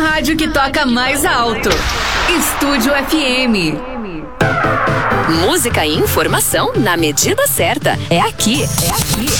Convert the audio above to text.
rádio que toca mais alto. Estúdio FM. Música e informação na medida certa. É aqui.